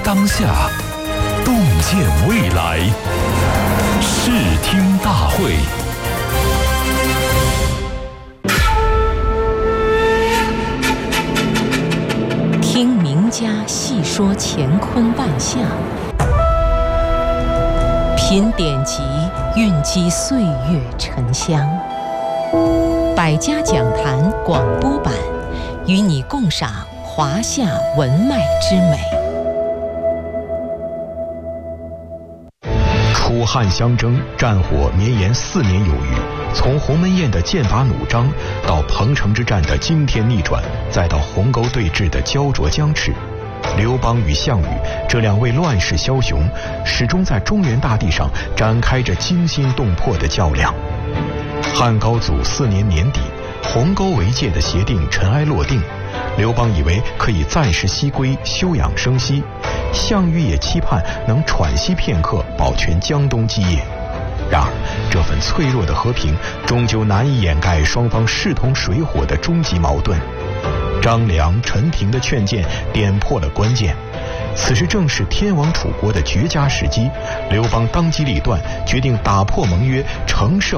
当下，洞见未来。视听大会。 听名家细说乾坤万象，品典籍蕴积岁月沉香。百家讲坛广播版，与你共赏华夏文脉之美。 楚汉相争，战火绵延4年有余，从鸿门宴的剑拔弩张，到彭城之战的惊天逆转，再到鸿沟对峙的焦灼僵持，刘邦与项羽这2位乱世枭雄，始终在中原大地上展开着惊心动魄的较量。汉高祖4年年底，鸿沟为界的协定尘埃落定，刘邦以为可以暂时西归，休养生息，项羽也期盼能喘息片刻，保全江东基业。然而这份脆弱的和平终究难以掩盖双方势同水火的终极矛盾。张良、陈平的劝谏点破了关键，此时正是天王楚国的绝佳时机。刘邦当机立断，决定打破盟约，乘胜